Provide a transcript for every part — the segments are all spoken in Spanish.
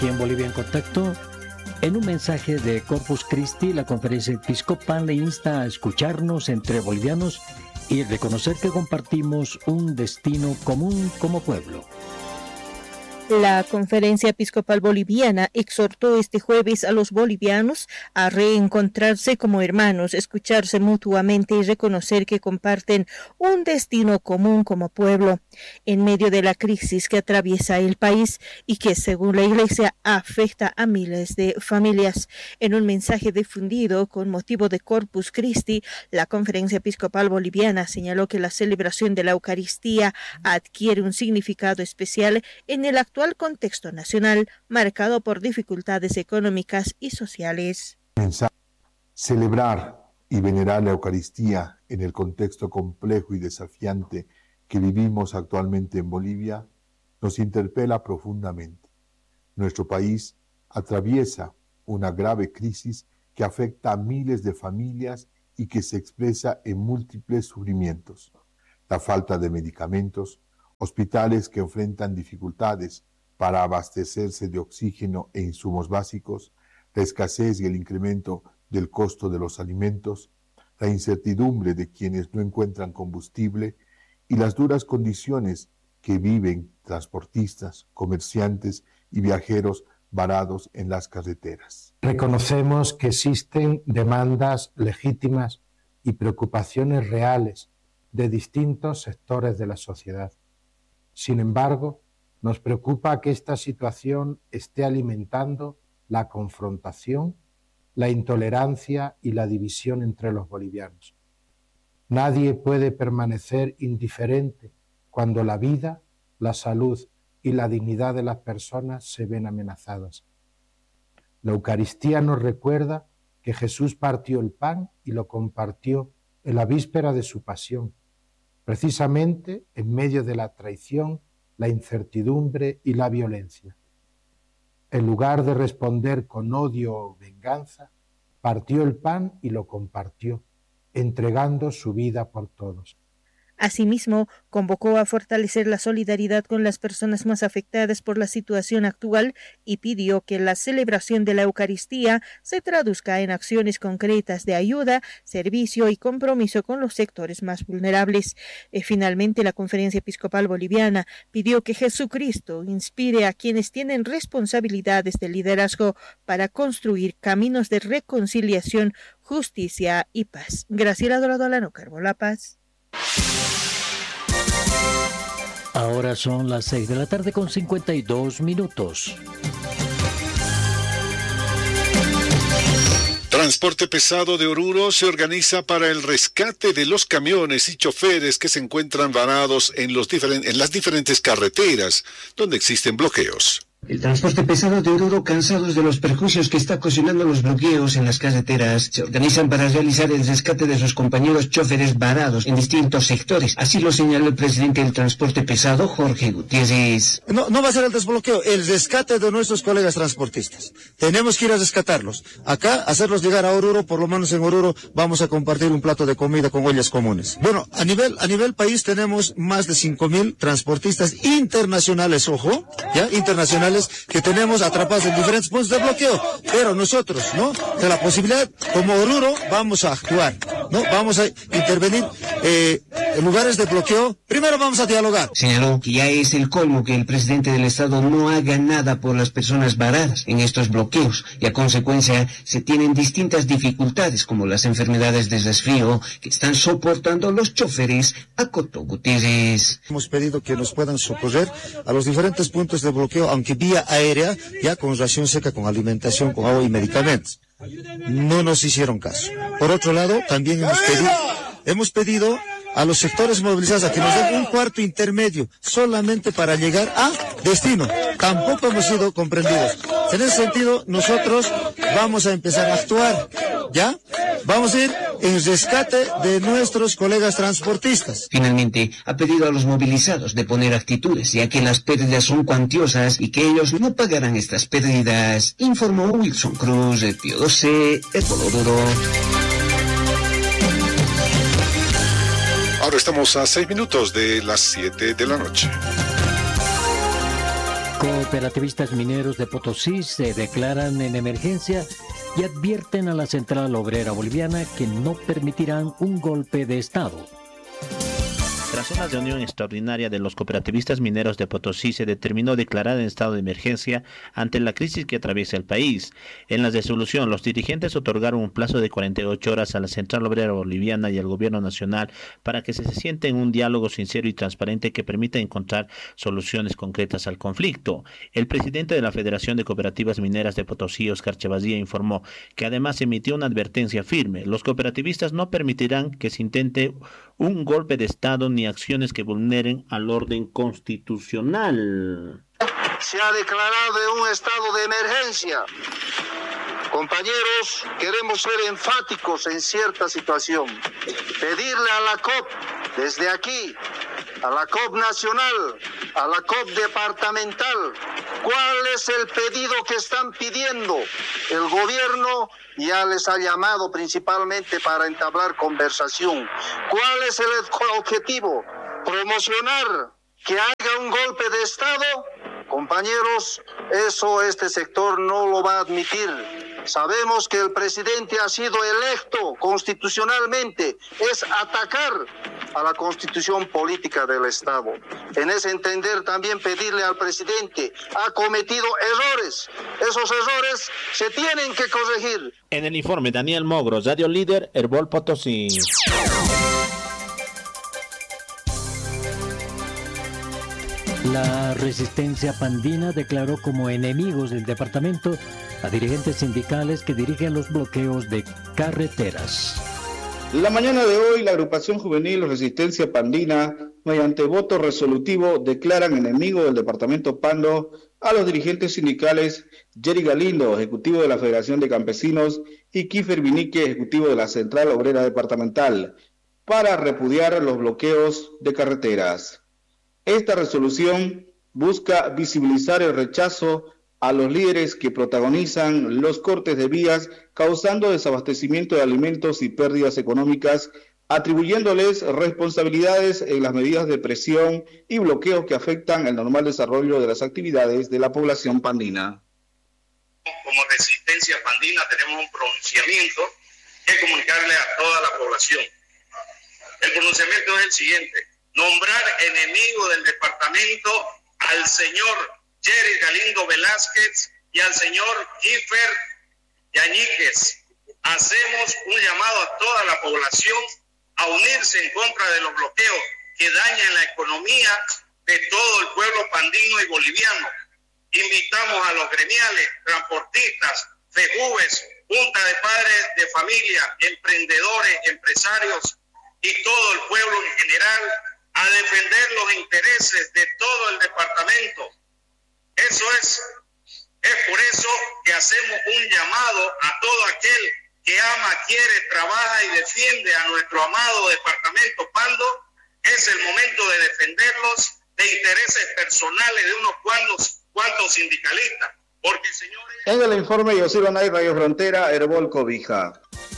En Bolivia en Contacto, en un mensaje de Corpus Christi, la Conferencia Episcopal le insta a escucharnos entre bolivianos y reconocer que compartimos un destino común como pueblo. La Conferencia Episcopal Boliviana exhortó este jueves a los bolivianos a reencontrarse como hermanos, escucharse mutuamente y reconocer que comparten un destino común como pueblo, en medio de la crisis que atraviesa el país y que, según la Iglesia, afecta a miles de familias. En un mensaje difundido con motivo de Corpus Christi, la Conferencia Episcopal Boliviana señaló que la celebración de la Eucaristía adquiere un significado especial en el actual contexto nacional marcado por dificultades económicas y sociales. Celebrar y venerar la Eucaristía en el contexto complejo y desafiante que vivimos actualmente en Bolivia nos interpela profundamente. Nuestro país atraviesa una grave crisis que afecta a miles de familias y que se expresa en múltiples sufrimientos. La falta de medicamentos, hospitales que enfrentan dificultades para abastecerse de oxígeno e insumos básicos, la escasez y el incremento del costo de los alimentos, la incertidumbre de quienes no encuentran combustible y las duras condiciones que viven transportistas, comerciantes y viajeros varados en las carreteras. Reconocemos que existen demandas legítimas y preocupaciones reales de distintos sectores de la sociedad. Sin embargo, nos preocupa que esta situación esté alimentando la confrontación, la intolerancia y la división entre los bolivianos. Nadie puede permanecer indiferente cuando la vida, la salud y la dignidad de las personas se ven amenazadas. La Eucaristía nos recuerda que Jesús partió el pan y lo compartió en la víspera de su pasión, precisamente en medio de la traición, la incertidumbre y la violencia. En lugar de responder con odio o venganza, partió el pan y lo compartió, entregando su vida por todos. Asimismo, convocó a fortalecer la solidaridad con las personas más afectadas por la situación actual y pidió que la celebración de la Eucaristía se traduzca en acciones concretas de ayuda, servicio y compromiso con los sectores más vulnerables. Finalmente, la Conferencia Episcopal Boliviana pidió que Jesucristo inspire a quienes tienen responsabilidades de liderazgo para construir caminos de reconciliación, justicia y paz. Graciela Dorado Alano, Carbo La Paz. Ahora son las 6 de la tarde con 52 minutos. Transporte Pesado de Oruro se organiza para el rescate de los camiones y choferes que se encuentran varados en las diferentes carreteras donde existen bloqueos. El transporte pesado de Oruro, cansados de los perjuicios que está ocasionando los bloqueos en las carreteras, se organizan para realizar el rescate de sus compañeros choferes varados en distintos sectores. Así lo señaló el presidente del transporte pesado, Jorge Gutiérrez. No va a ser el desbloqueo, el rescate de nuestros colegas transportistas. Tenemos que ir a rescatarlos. Acá, hacerlos llegar a Oruro, por lo menos en Oruro, vamos a compartir un plato de comida con ollas comunes. Bueno, a nivel país tenemos más de 5,000 transportistas internacionales, ojo, ya, internacionales, que tenemos atrapados en diferentes puntos de bloqueo, pero nosotros, ¿no? De la posibilidad, como Oruro, vamos a actuar, ¿no? Vamos a intervenir en lugares de bloqueo. Primero vamos a dialogar. Señaló que ya es el colmo que el presidente del Estado no haga nada por las personas varadas en estos bloqueos y a consecuencia se tienen distintas dificultades como las enfermedades de resfrío que están soportando los choferes, acotó Gutiérrez. Hemos pedido que nos puedan socorrer a los diferentes puntos de bloqueo, aunque vía aérea, ya con ración seca, con alimentación, con agua y medicamentos. No nos hicieron caso. Por otro lado, también hemos pedido a los sectores movilizados a que nos den un cuarto intermedio solamente para llegar a destino. Tampoco hemos sido comprendidos. En ese sentido, nosotros vamos a empezar a actuar, ¿ya? Vamos a ir en rescate de nuestros colegas transportistas. Finalmente, ha pedido a los movilizados de poner actitudes, ya que las pérdidas son cuantiosas y que ellos no pagarán estas pérdidas, informó Wilson Cruz, de Pío 12, de Polodoro. Ahora estamos a 6 minutos de las 7 de la noche. Cooperativistas mineros de Potosí se declaran en emergencia y advierten a la Central Obrera Boliviana que no permitirán un golpe de Estado. Tras una reunión extraordinaria de los cooperativistas mineros de Potosí, se determinó declarar en estado de emergencia ante la crisis que atraviesa el país. En la resolución, los dirigentes otorgaron un plazo de 48 horas a la Central Obrera Boliviana y al Gobierno Nacional para que se siente en un diálogo sincero y transparente que permita encontrar soluciones concretas al conflicto. El presidente de la Federación de Cooperativas Mineras de Potosí, Oscar Chavazía, informó que además emitió una advertencia firme. Los cooperativistas no permitirán que se intente un golpe de Estado ni acciones que vulneren al orden constitucional. Se ha declarado un estado de emergencia. Compañeros, queremos ser enfáticos en cierta situación. Pedirle a la COP, desde aquí, a la COP nacional, a la COP departamental, cuál es el pedido que están pidiendo. El gobierno ya les ha llamado principalmente para entablar conversación. ¿Cuál es el objetivo? ¿Promocionar que haya un golpe de Estado? Compañeros, eso este sector no lo va a admitir. Sabemos que el presidente ha sido electo constitucionalmente. Es atacar a la constitución política del Estado. En ese entender también pedirle al presidente, ha cometido errores. Esos errores se tienen que corregir. En el informe, Daniel Mogro, Radio Líder, Herbol Potosí. La resistencia pandina declaró como enemigos del departamento a dirigentes sindicales que dirigen los bloqueos de carreteras. La mañana de hoy, la agrupación juvenil Resistencia Pandina, mediante voto resolutivo, declaran enemigo del departamento Pando a los dirigentes sindicales Jerry Galindo, ejecutivo de la Federación de Campesinos, y Kiefer Vinique, ejecutivo de la Central Obrera Departamental, para repudiar los bloqueos de carreteras. Esta resolución busca visibilizar el rechazo a los líderes que protagonizan los cortes de vías, causando desabastecimiento de alimentos y pérdidas económicas, atribuyéndoles responsabilidades en las medidas de presión y bloqueos que afectan el normal desarrollo de las actividades de la población pandina. Como Resistencia Pandina tenemos un pronunciamiento que comunicarle a toda la población. El pronunciamiento es el siguiente: nombrar enemigo del departamento al señor Jerry Galindo Velázquez y al señor Kiefer Yañíquez. Hacemos un llamado a toda la población a unirse en contra de los bloqueos que dañan la economía de todo el pueblo pandino y boliviano. Invitamos a los gremiales, transportistas, FEJUVES, Junta de Padres de Familia, emprendedores, empresarios y todo el pueblo en general a defender los intereses de todo el departamento. Eso es por eso que hacemos un llamado a todo aquel que ama, quiere, trabaja y defiende a nuestro amado departamento Pando. Es el momento de defenderlos de intereses personales de unos cuantos sindicalistas. Porque, señores... En el informe, Yosiro Nay, Radio Frontera, Herbol Cobija.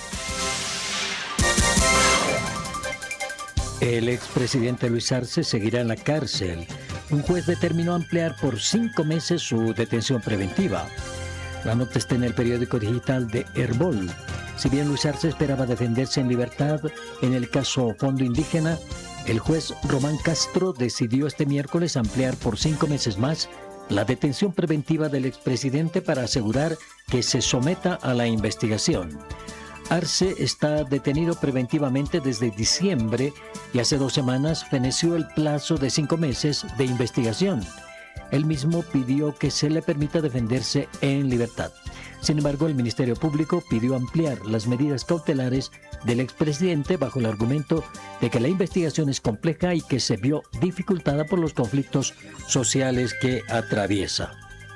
El expresidente Luis Arce seguirá en la cárcel. Un juez determinó ampliar por 5 meses su detención preventiva. La nota está en el periódico digital de Herbol. Si bien Luis Arce esperaba defenderse en libertad en el caso Fondo Indígena, el juez Román Castro decidió este miércoles ampliar por 5 meses más la detención preventiva del expresidente para asegurar que se someta a la investigación. Arce está detenido preventivamente desde diciembre y hace 2 semanas feneció el plazo de 5 meses de investigación. Él mismo pidió que se le permita defenderse en libertad. Sin embargo, el Ministerio Público pidió ampliar las medidas cautelares del expresidente bajo el argumento de que la investigación es compleja y que se vio dificultada por los conflictos sociales que atraviesa.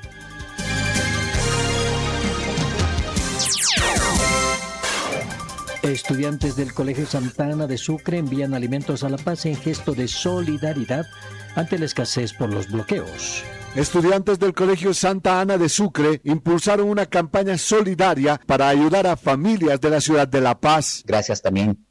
Estudiantes del Colegio Santa Ana de Sucre envían alimentos a La Paz en gesto de solidaridad ante la escasez por los bloqueos. Estudiantes del Colegio Santa Ana de Sucre impulsaron una campaña solidaria para ayudar a familias de la ciudad de La Paz. Gracias también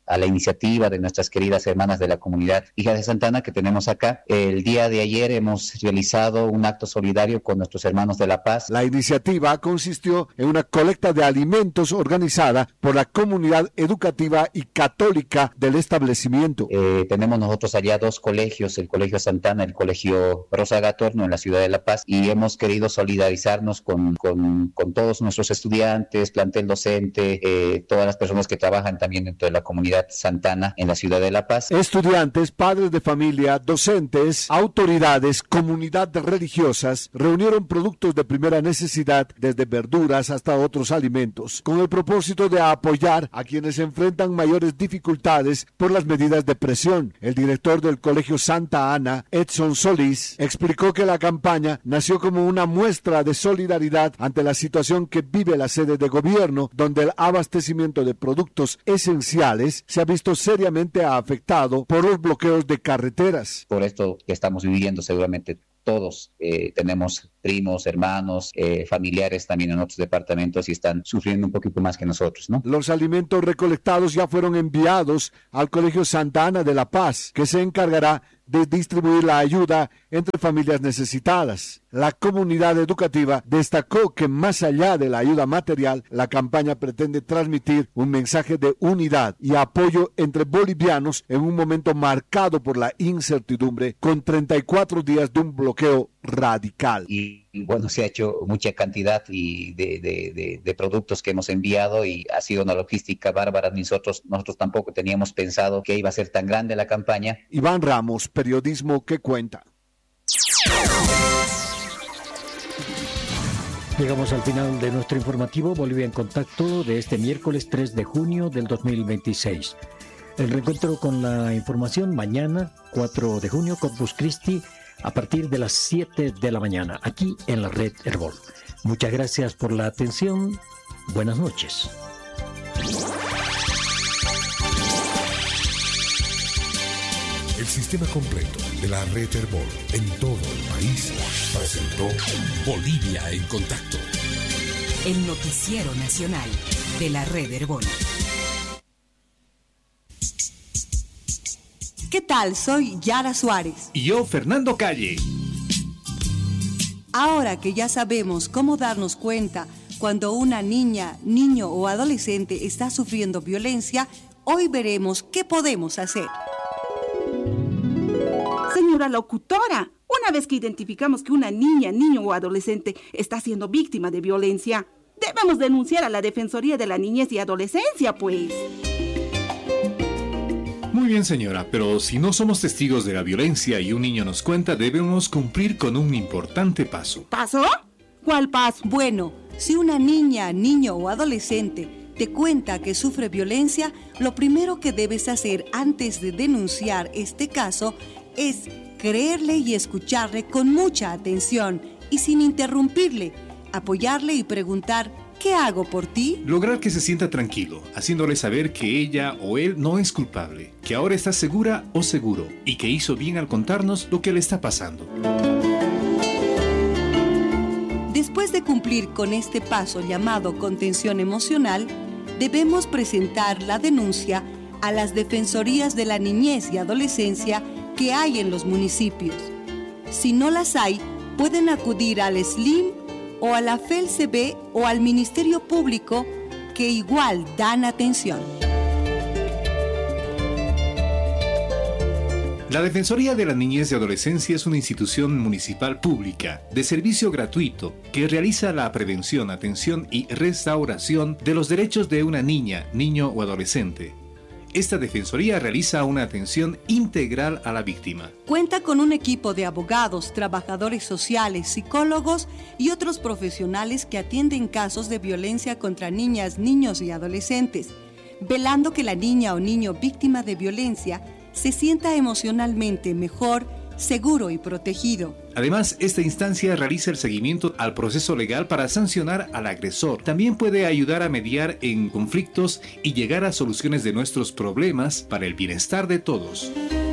a la iniciativa de nuestras queridas hermanas de la comunidad Hijas de Santa Ana que tenemos acá. El día de ayer hemos realizado un acto solidario con nuestros hermanos de La Paz. La iniciativa consistió en una colecta de alimentos organizada por la comunidad educativa y católica del establecimiento. Tenemos nosotros allá 2 colegios, el Colegio Santa Ana, el Colegio Rosa Gatorno en la ciudad de La Paz, y hemos querido solidarizarnos con todos nuestros estudiantes, plantel docente, todas las personas que trabajan también dentro de la comunidad santana en la ciudad de La Paz. Estudiantes, padres de familia, docentes, autoridades, comunidades religiosas reunieron productos de primera necesidad, desde verduras hasta otros alimentos, con el propósito de apoyar a quienes enfrentan mayores dificultades por las medidas de presión. El director del Colegio Santa Ana, Edson Solís, explicó que la campaña nació como una muestra de solidaridad ante la situación que vive la sede de gobierno, donde el abastecimiento de productos esenciales se ha visto seriamente afectado por los bloqueos de carreteras. Por esto que estamos viviendo, seguramente todos tenemos primos, hermanos, familiares también en otros departamentos y están sufriendo un poquito más que nosotros, ¿no? Los alimentos recolectados ya fueron enviados al Colegio Santa Ana de La Paz, que se encargará de distribuir la ayuda entre familias necesitadas. La comunidad educativa destacó que más allá de la ayuda material, la campaña pretende transmitir un mensaje de unidad y apoyo entre bolivianos en un momento marcado por la incertidumbre, con 34 días de un bloqueo radical. Y bueno, se ha hecho mucha cantidad de productos que hemos enviado y ha sido una logística bárbara. Nosotros tampoco teníamos pensado que iba a ser tan grande la campaña. Iván Ramos, periodismo que cuenta. Llegamos al final de nuestro informativo Bolivia en Contacto de este miércoles 3 de junio del 2026. El reencuentro con la información mañana, 4 de junio, Corpus Christi, a partir de las 7 de la mañana, aquí en la red Herbol. Muchas gracias por la atención. Buenas noches. El sistema completo de la red Herbol en todo el país presentó Bolivia en Contacto. El noticiero nacional de la red Herbol. ¿Qué tal? Soy Yara Suárez. Y yo, Fernando Calle. Ahora que ya sabemos cómo darnos cuenta cuando una niña, niño o adolescente está sufriendo violencia, hoy veremos qué podemos hacer. Señora locutora, una vez que identificamos que una niña, niño o adolescente está siendo víctima de violencia, debemos denunciar a la Defensoría de la Niñez y Adolescencia, pues. Muy bien, señora, pero si no somos testigos de la violencia y un niño nos cuenta, debemos cumplir con un importante paso. ¿Paso? ¿Cuál paso? Bueno, si una niña, niño o adolescente te cuenta que sufre violencia, lo primero que debes hacer antes de denunciar este caso es creerle y escucharle con mucha atención y sin interrumpirle, apoyarle y preguntar: ¿qué hago por ti? Lograr que se sienta tranquilo, haciéndole saber que ella o él no es culpable, que ahora está segura o seguro y que hizo bien al contarnos lo que le está pasando. Después de cumplir con este paso llamado contención emocional, debemos presentar la denuncia a las Defensorías de la Niñez y Adolescencia que hay en los municipios. Si no las hay, pueden acudir al SLIM o a la FELCB o al Ministerio Público, que igual dan atención. La Defensoría de la Niñez y Adolescencia es una institución municipal pública de servicio gratuito que realiza la prevención, atención y restauración de los derechos de una niña, niño o adolescente. Esta Defensoría realiza una atención integral a la víctima. Cuenta con un equipo de abogados, trabajadores sociales, psicólogos y otros profesionales que atienden casos de violencia contra niñas, niños y adolescentes, velando que la niña o niño víctima de violencia se sienta emocionalmente mejor, seguro y protegido. Además, esta instancia realiza el seguimiento al proceso legal para sancionar al agresor. También puede ayudar a mediar en conflictos y llegar a soluciones de nuestros problemas para el bienestar de todos.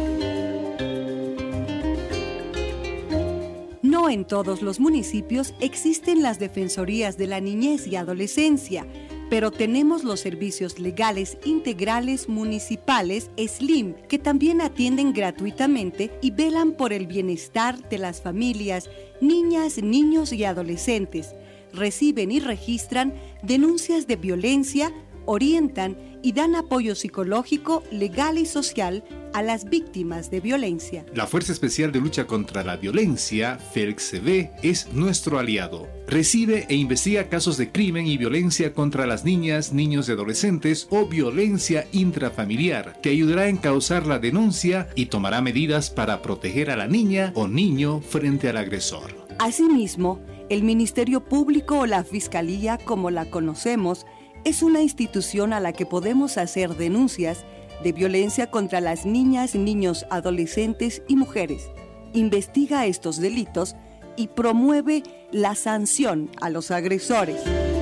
No en todos los municipios existen las Defensorías de la Niñez y Adolescencia, Pero tenemos los servicios legales integrales municipales SLIM, que también atienden gratuitamente y velan por el bienestar de las familias, niñas, niños y adolescentes. Reciben y registran denuncias de violencia, orientan y dan apoyo psicológico, legal y social a las víctimas de violencia. La Fuerza Especial de Lucha contra la Violencia, FELCB, es nuestro aliado. Recibe e investiga casos de crimen y violencia contra las niñas, niños y adolescentes o violencia intrafamiliar. Te ayudará a encauzar la denuncia y tomará medidas para proteger a la niña o niño frente al agresor. Asimismo, el Ministerio Público o la Fiscalía, como la conocemos, es una institución a la que podemos hacer denuncias de violencia contra las niñas, niños, adolescentes y mujeres. Investiga estos delitos y promueve la sanción a los agresores.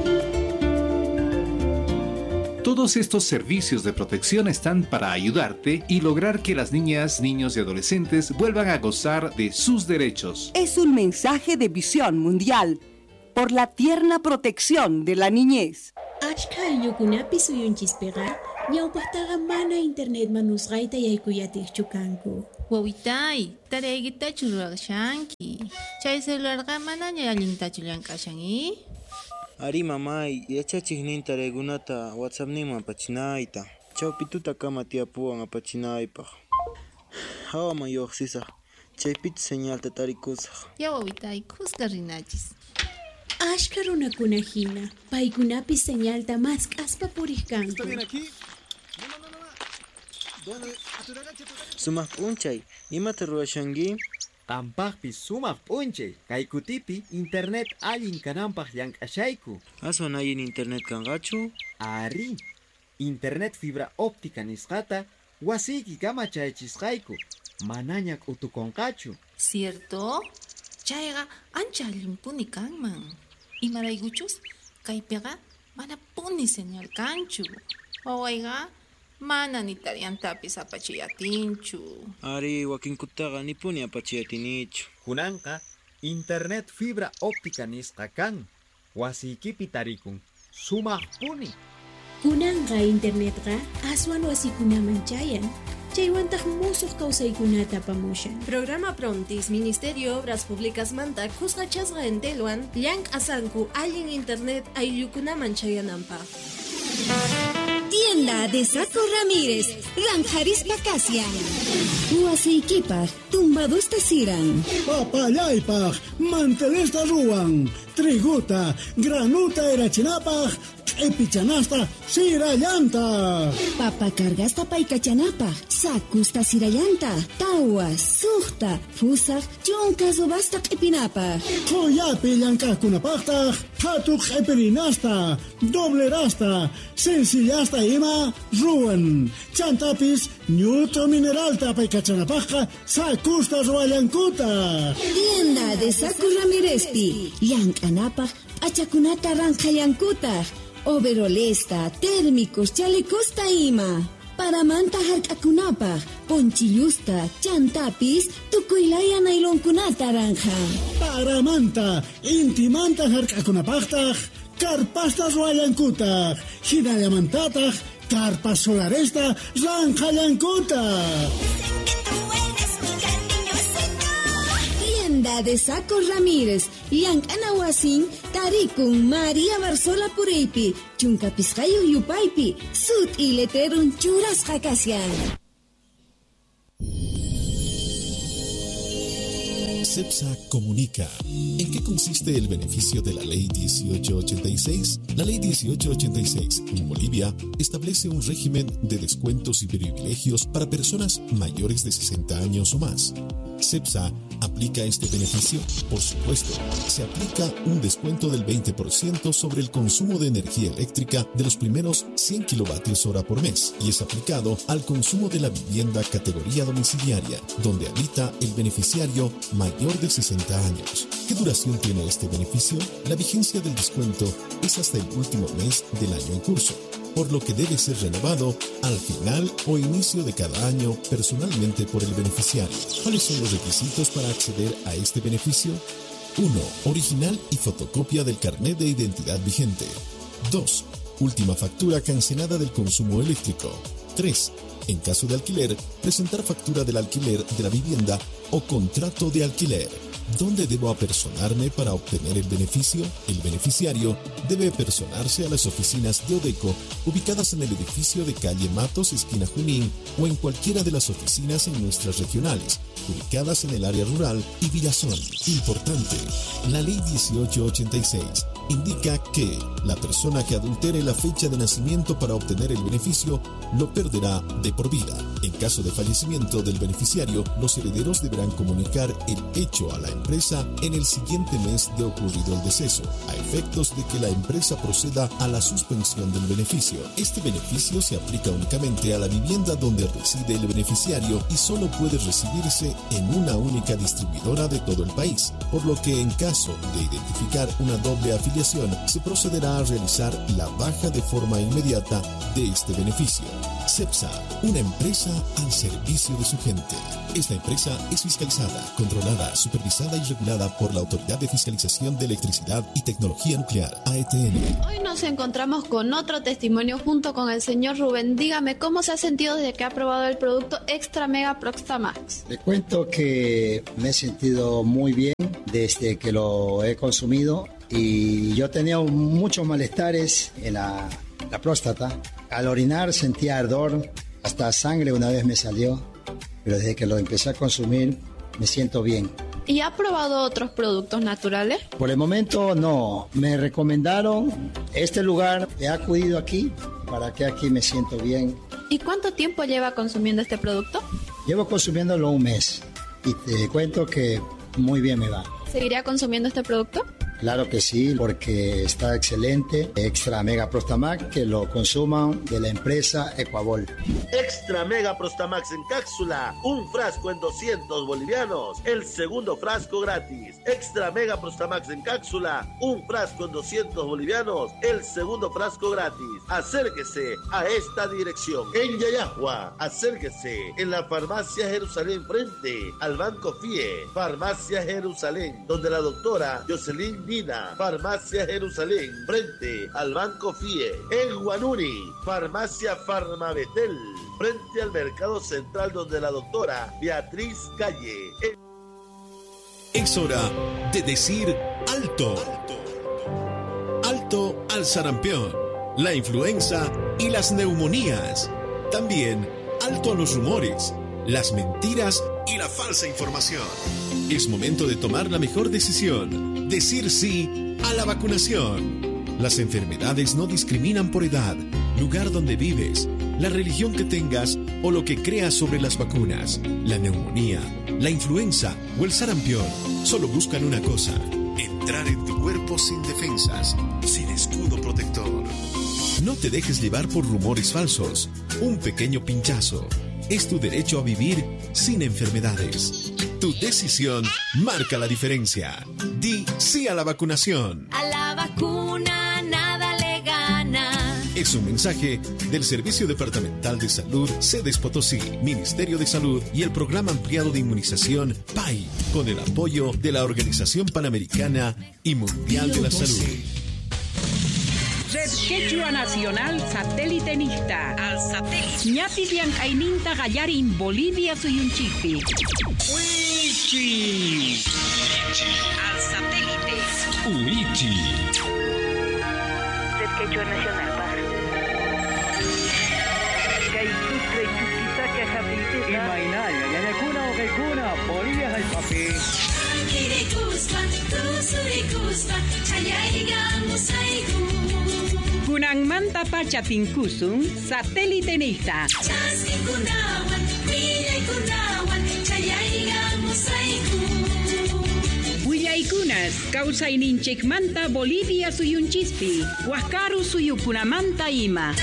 Todos estos servicios de protección están para ayudarte y lograr que las niñas, niños y adolescentes vuelvan a gozar de sus derechos. Es un mensaje de visión mundial por la tierna protección de la niñez. Ñawpaqtaqa mana internet manusqayta yaykuyatiqchu kanku. Wawitay, taraykitachu rurashanki. Chay celularqa manaña allintachu llank'ashan. Ari mamay, yachachiqninta taraykunata WhatsAppninman apachinayta. Chawpi tutakama tiyapuwan apachinaypaq. Hawaman lluqsisaq, chaypita señalta tarikusaq. Ya wawitay, kusqa rinachis. Ashka runakuna hina, paykunapis señalta mask'aspa puriq kanku. ¿Está bien aquí? Sumaq p'unchay, imata rurashanki? Qampaqpis sumaq p'unchay, kay kutipi internet allin kananpaq llank'ashayku. Aswan allin internet kanqachu? Ari, internet fibra óptica nisqata wasiyki kamachaychisqayku, manaña k'utukunqachu. ¿Cierto? Chayqa ancha allinpuni kanman. Imaraykuchus kaypiqa mana puni señal kanchu. Wawayqa mana ni tariyantapis apachiyatinchu. Ari, wakinkutaqa nipuni apachiyatinichu. Kunanqa internet fibra óptica nisqa kan. Wasiykipi tarikun sumaq puni. Kunanqa internetqa aswan wasikunaman chayan. Chaywantaq musuq kawsaykunata apamushan. Programa Prontis, Ministerio de Obras Públicas manta kusqachasqa enteluan llank'asanku allin internet ayllukunaman chayananpaq. Tienda de Saco Ramírez, Ranjarispa Casia. Huasiykipaq, tumbadusta siran. Papallaypaq, mantelesta ruwan, triguta, granuta erachinapaq, epichanasta sirallanta. Papa cargasta paykachanapaq, sakusta sirallanta, tawa, suqta, fusaq, chunka subasta q'ipinapaq. Qoyapi llankakunapaqtaq, hatuq q'ipirinasta, doblerasta, sencillasta ima ruwan. Chantapis ñuto mineralta paykachanapaqqa sakusta ruwallankuta. Tienda de Saco Ramírezpi, llank'anapaq p'achakunata ranqallankutaq. Overolesta, térmicos, chalecosta ima. Paramanta hark'akunapaq, ponchillusta, chantapis, tukuylaya naylonkunata ranja. Paramanta, intimanta hark'akunapaqtaq, karpasta ruwallankutaq. Hinallamantataq, karpas solaresta ranqallankutaq. Tienda de Saco Ramírez, llank'anawasin, tarikun María Barzola Pureypi, chunkapisqayu yupaypi, sut y letrerun churasqa kasyan. CEPSA comunica. ¿En qué consiste el beneficio de la Ley 1886? La Ley 1886 en Bolivia establece un régimen de descuentos y privilegios para personas mayores de 60 años o más. CEPSA aplica este beneficio. Por supuesto, se aplica un descuento del 20% sobre el consumo de energía eléctrica de los primeros 100 kilovatios hora por mes y es aplicado al consumo de la vivienda categoría domiciliaria, donde habita el beneficiario mayor de 60 años. ¿Qué duración tiene este beneficio? La vigencia del descuento es hasta el último mes del año en curso, por lo que debe ser renovado al final o inicio de cada año personalmente por el beneficiario. ¿Cuáles son los requisitos para acceder a este beneficio? 1. Original y fotocopia del carnet de identidad vigente. 2. última factura cancelada del consumo eléctrico. 3. En caso de alquiler, presentar factura del alquiler de la vivienda o contrato de alquiler. ¿Dónde debo apersonarme para obtener el beneficio? El beneficiario debe apersonarse a las oficinas de Odeco ubicadas en el edificio de calle Matos, esquina Junín, o en cualquiera de las oficinas en nuestras regionales, ubicadas en el área rural y Villazón. Importante, la Ley 1886 indica que la persona que adultere la fecha de nacimiento para obtener el beneficio lo perderá de por vida. En caso de fallecimiento del beneficiario, los herederos deberán comunicar el hecho a la empresa en el siguiente mes de ocurrido el deceso, a efectos de que la empresa proceda a la suspensión del beneficio. Este beneficio se aplica únicamente a la vivienda donde reside el beneficiario y solo puede recibirse en una única distribuidora de todo el país, por lo que en caso de identificar una doble afiliación, se procederá a realizar la baja de forma inmediata de este beneficio. CEPSA, una empresa al servicio de su gente. Esta empresa es fiscalizada, controlada, supervisada y regulada por la Autoridad de Fiscalización de Electricidad y Tecnología Nuclear, AETN. Hoy nos encontramos con otro testimonio junto con el señor Rubén. Dígame, ¿cómo se ha sentido desde que ha probado el producto Extra Mega Prostamax? Le cuento que me he sentido muy bien desde que lo he consumido y yo tenía muchos malestares en la próstata. Al orinar sentía ardor, hasta sangre una vez me salió, pero desde que lo empecé a consumir me siento bien. ¿Y ha probado otros productos naturales? Por el momento no, me recomendaron este lugar, he acudido aquí, para que aquí me siento bien. ¿Y cuánto tiempo lleva consumiendo este producto? Llevo consumiéndolo un mes y te cuento que muy bien me va. ¿Seguiría consumiendo este producto? Claro que sí, porque está excelente. Extra Mega Prostamax, que lo consuman de la empresa Ecuabol. Extra Mega Prostamax en cápsula, un frasco en 200 bolivianos, el segundo frasco gratis. Extra Mega Prostamax en cápsula, un frasco en 200 bolivianos, el segundo frasco gratis. Acérquese a esta dirección en Yayahua. Acérquese en la Farmacia Jerusalén frente al Banco FIE. Farmacia Jerusalén, donde la doctora Jocelyn Farmacia Jerusalén, frente al Banco FIE. En Guanuri, Farmacia Farmabetel, frente al Mercado Central, donde la doctora Beatriz Calle. Es hora de decir alto. Alto al sarampión, la influenza y las neumonías. También alto a los rumores, las mentiras y la falsa información. Es momento de tomar la mejor decisión, decir sí a la vacunación. Las enfermedades no discriminan por edad, lugar donde vives, la religión que tengas o lo que creas sobre las vacunas. La neumonía, la influenza o el sarampión solo buscan una cosa: entrar en tu cuerpo sin defensas, sin escudo protector. No te dejes llevar por rumores falsos. Un pequeño pinchazo es tu derecho a vivir sin enfermedades. Tu decisión marca la diferencia. Di sí a la vacunación. A la vacuna nada le gana. Es un mensaje del Servicio Departamental de Salud Cedes Potosí, Ministerio de Salud y el Programa Ampliado de Inmunización PAI, con el apoyo de la Organización Panamericana y Mundial de la Salud. Red Quechua Nacional Satélite Nista. Al satélite. Ñapis Llank'ayninta Gallarin Bolivia Suyunchipi. Uichi. Al satélite. Uichi. Red Quechua Nacional Paz. Kaichutre Chukitaka Japite. Imainaya, Yanakuna o Kaikuna, Bolivia es el papi. Kunangmanta Pachatinkusun, Satélite Nista. Huillaikunas, Causaininchekmanta Bolivia Suyunchispi, Huascaru Suyukunamanta Ima.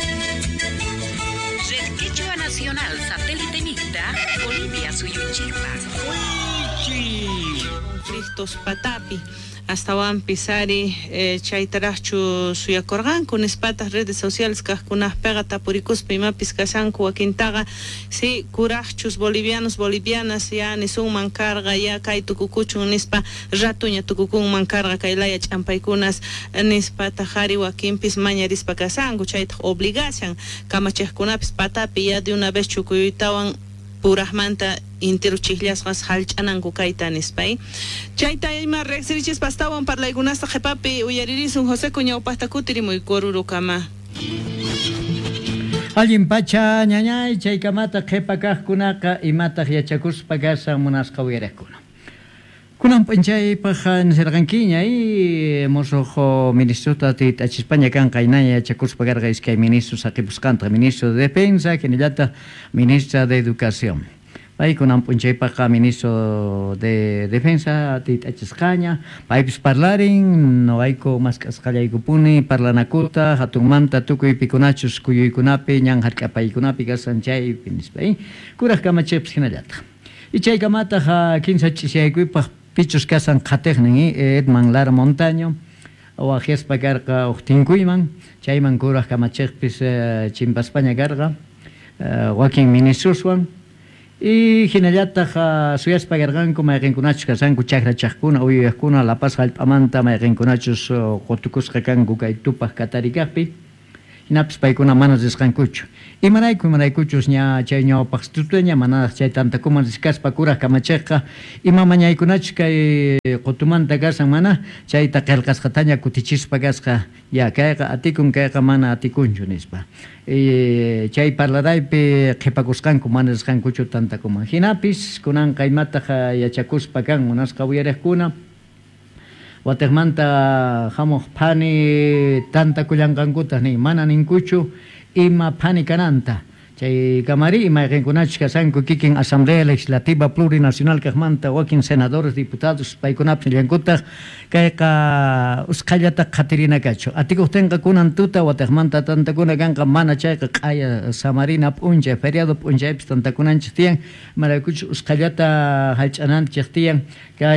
Red Quechua Nacional Satélite Nista, Bolivia Suyunchispa. Cristos Patapi. astawan pisari chaytarachu suyakorganku nispatas redes sociales kajkunajpiqa tapurikuspa imapis kashanku wakintaqa si kurajchus bolivianos bolivianas ya nisunman karqa ya kay tukukuchun nispa ratuña tukukunman karqa kaylaya ch'ampaykunas nispa tajari wakinpis mañarispa kasanku chayta obligación kamachejkunapis patapi ya de una vez chukuyutawan purajmanta interu chihlasqas halch'ananku kayta nispay chayta ima reqsirichis pastawan parlaykunasta qhipapi uyaririsun José Kuñawpaqta kutirimuy Kororo kama. Allin pacha ñañay chaykamata qhipa kaqkunaqa imataq yachakuspa kasan munasqa uyariqkuna. Kunan p'inchaypaq nisirqankiña y mosojo ministruta tit'achispaña kan qaynaya yachakuspa karqa iskay ministro saqipusqanta ministro de Defensa kinillata ministra de Educación. Paykunan p'inchaypaqa ministro de Defensa tit'achisqaña paypis parlarin noqayku mask'asqallaykupuni parlanakuta hatunmanta tukuypikunachus kuyuykunapi ñan hark'apaykunapi kasan chaypi nispay kuraq kamachiqpis hinallata. Y chaykamata 15 chisyaykuypaq pichus kasan qhatiqnin Edman Lara Montaño wajespa karqa uqtinkuyman chayman kuraq kamachiqpis chimpaspaña karqa wakin ministroswan y hinallataq suyaspa karqanku mayqinkunachus kasanku chakrachaqkuna uyuyaqkuna La Paz hallp'amanta mayqinkunachus qutukusqa kanku kay tupaq katarikaqpi hinapis paykuna manas risqankuchu imaraykuchus ña chay ñawpaq tutuña manaq chay tantakuman riskaspa kuraq kamachiqqa ima mañaykunachus kay qutumanta kasan mana chayta qillqasqataña kutichispa kasqa ya kayqa atikun kayqa mana atikunchu nispa chay parlaraypi qhipakusqanku mana risqankuchu tantakuman hinapis kunanqa imataq yachakuspa kan munasqa uyariqkuna Watermanta hamuq pani tanta kullanqankuta ni mana ninkuchu ima pani kananta chay kamari mayqinkunachus kasanku kikin Asamblea Legislativa Plurinacional kaqmanta wakin senadores diputados paykunapis llankutaq kayqa usqallata qhatirinakachu atikuqtinqa kunan tuta watermanta tantakuna kanqa mana chayqa q'aya samarina p'unchay feriado p'unchaypis tantakunanchis tiyan maraykuchus usqallata hallch'ananchis tiyan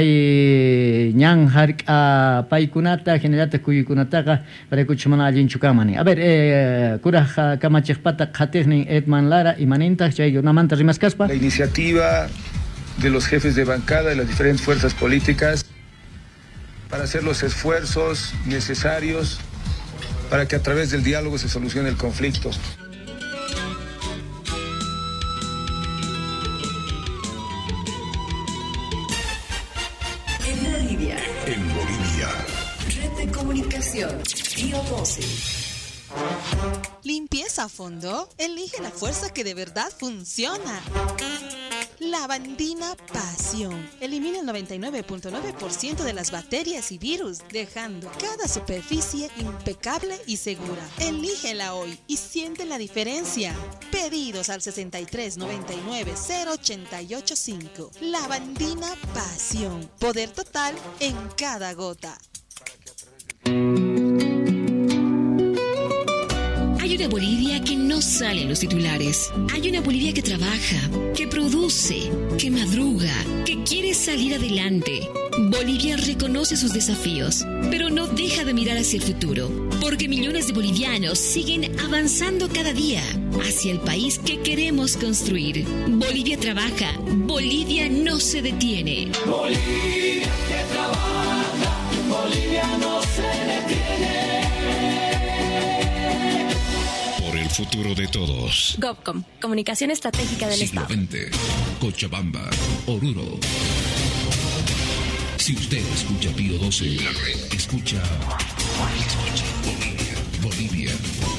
kay ñan hark'a paykunata hinallata kuyuykunataqa maraykuchus mana allinchu kanmani a ver kuraq kamachiqpata qhatiqnin Edman Lara imanintaq chaykunamanta rimaskaspa la iniciativa de los jefes de bancada de las diferentes fuerzas políticas para hacer los esfuerzos necesarios para que a través del diálogo se solucione el conflicto. En Bolivia. En Bolivia. Red de comunicación. Tío 12. ¿Limpieza a fondo? Elige la fuerza que de verdad funciona. Lavandina Pasión. Elimina el 99.9% de las bacterias y virus, dejando cada superficie impecable y segura. Elígela hoy y siente la diferencia. Pedidos al 6399-0885. Lavandina Pasión. Poder total en cada gota. Hay una Bolivia que no sale en los titulares. Hay una Bolivia que trabaja, que produce, que madruga, que quiere salir adelante. Bolivia reconoce sus desafíos, pero no deja de mirar hacia el futuro, porque millones de bolivianos siguen avanzando cada día hacia el país que queremos construir. Bolivia trabaja, Bolivia no se detiene. Bolivia que trabaja, Bolivia no se detiene. El futuro de todos. GovCom, Comunicación Estratégica del Siglo Estado. XX, Cochabamba, Oruro. Si usted escucha Pío 12, escucha Bolivia.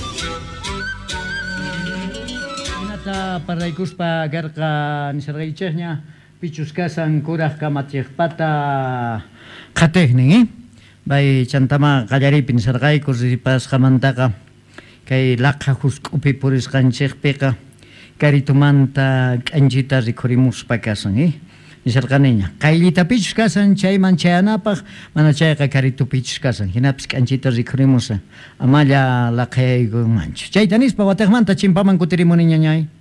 Nata paraykuspa karqa nisarqaychaqña pichuskasan kuraq kamachiqpata qhatiqnin bay chantama qallariypi nisarqayku ripasqamantaqa kay laqha husk'upi purisqanchikpiqa karitumanta k'anchita rikhurimuspa kasan nisarqaniña qayllitapichus kasan chayman chayanapaq mana chayqa karitupichus kasan hinapis k'anchita rikhurimusa amalla laqhayaykumanchu chayta nispa watiqmanta chimpaman kutirimuni ñañay